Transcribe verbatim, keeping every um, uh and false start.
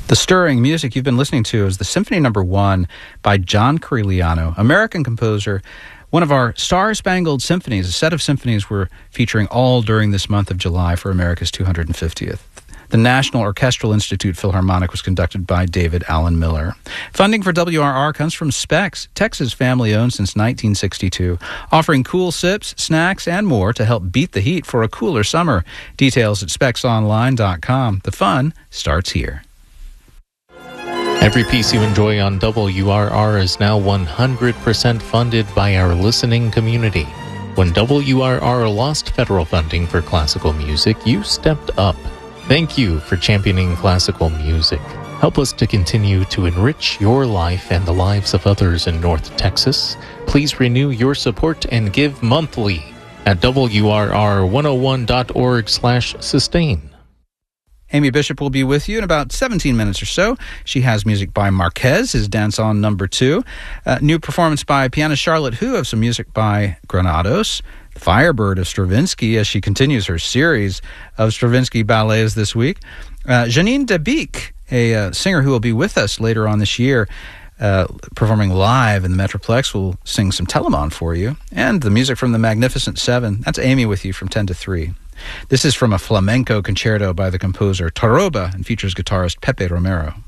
The stirring music you've been listening to is the Symphony Number One by John Corigliano, American composer, one of our Star-Spangled Symphonies, a set of symphonies we're featuring all during this month of July for America's two hundred fiftieth. The National Orchestral Institute Philharmonic was conducted by David Allen Miller. Funding for W R R comes from Specs, Texas family-owned since nineteen sixty-two, offering cool sips, snacks, and more to help beat the heat for a cooler summer. Details at specs online dot com. The fun starts here. Every piece you enjoy on W R R is now one hundred percent funded by our listening community. When W R R lost federal funding for classical music, you stepped up. Thank you for championing classical music. Help us to continue to enrich your life and the lives of others in North Texas. Please renew your support and give monthly at W R R one oh one dot org slash sustain. Amy Bishop will be with you in about seventeen minutes or so. She has music by Marquez, his Dance On Number Two. Uh, new performance by pianist Charlotte Hu of some music by Granados. Firebird of Stravinsky as she continues her series of Stravinsky ballets this week. Uh, Janine Debique, a uh, singer who will be with us later on this year, uh, performing live in the Metroplex, will sing some Telemon for you. And the music from the Magnificent Seven. That's Amy with you from ten to three. This is from a flamenco concerto by the composer Taroba and features guitarist Pepe Romero.